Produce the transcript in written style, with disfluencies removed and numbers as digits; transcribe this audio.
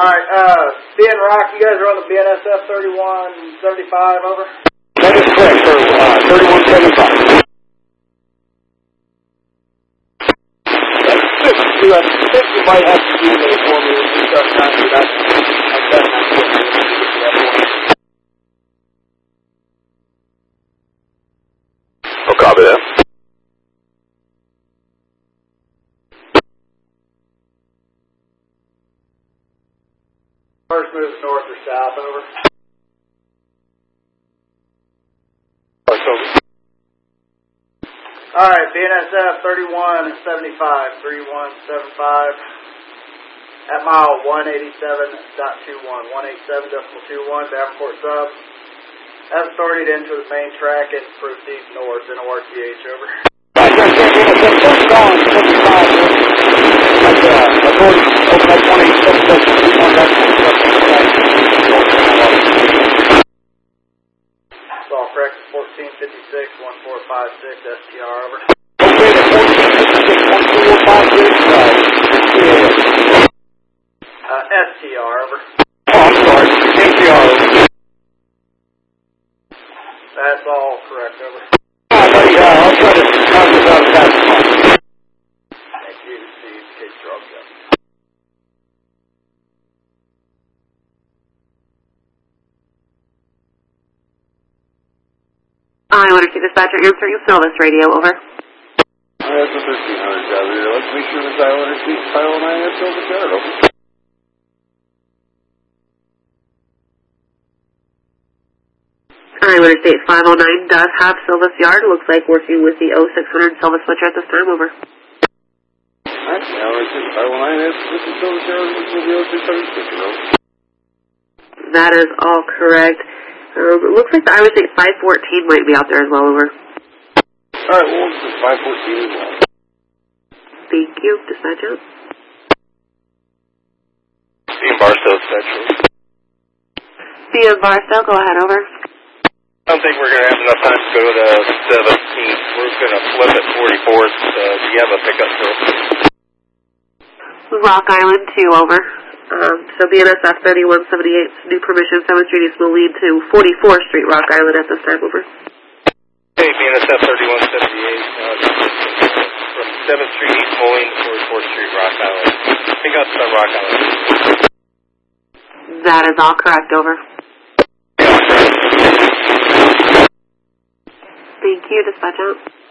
Alright, Ben Rock, you guys are on the BNSF 3175, over? That is correct, sir. 3175. I think you might have to email for me when you start trying to do that. I'll copy that. First move north or south, over? Alright, BNSF 3175, 3175, at mile 187.21, 187.21, Davenport sub. Has authority to enter the main track and proceed north in ORTH, over. That's all correct, 1456, 1456, STR, over. Okay, the 1456, 1456, STR, over. Oh, I'm sorry, STR, over. That's all correct, over. I'll try to knock this out of that. Thank you, Steve. Case drop, yeah. I want to see dispatcher answering Silvis radio, over. That's a 1300 job here. Let's make sure this Islander speaks Kyle and I have Silvis Yard, over. I want to state 509 does have Silvis Yard. Looks like working with the 0600 Silvis switcher at this time, over. Alright, now let's see. Kyle and I have Silvis Yard with the 0600 switcher, over. That is all correct. It looks like the Iowa State 514 might be out there as well, over. Alright, well, this is 514 as well. Thank you, dispatch out. Being Barstow, Central. BM Barstow, go ahead, over. I don't think we're going to have enough time to go to 17th. We're going to flip at 44th. Do you have a pickup still? Rock Island 2, over. So BNSF 3178, new permission, 7th Street East will lead to 44th Street, Rock Island at this time, over. Hey, BNSF 3178, from 7th Street East Moline to 44th Street, Rock Island. Pickup's on Rock Island. That is all correct, over. Thank you, dispatch out.